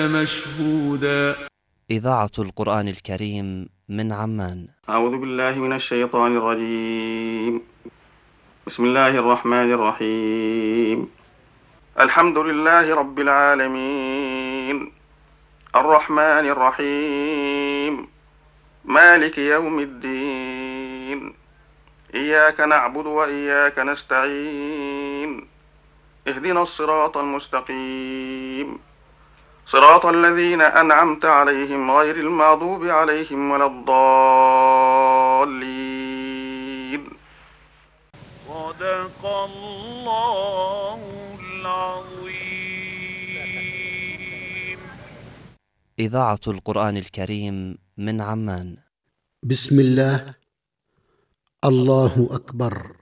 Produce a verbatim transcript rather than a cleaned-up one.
مشهودا. إذاعة القرآن الكريم من عمان. أعوذ بالله من الشيطان الرجيم. بسم الله الرحمن الرحيم. الحمد لله رب العالمين، الرحمن الرحيم، مالك يوم الدين، إياك نعبد وإياك نستعين، اهدنا الصراط المستقيم، صراط الذين أنعمت عليهم غير المغضوب عليهم ولا الضالين. صدق الله العظيم. إذاعة القرآن الكريم من عمان. بسم الله، الله أكبر.